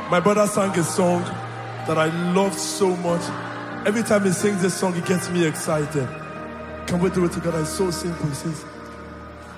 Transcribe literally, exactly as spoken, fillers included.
My brother sang a song that I love so much. Every time he sings this song, it gets me excited. Can we do it together? It's so simple. It says,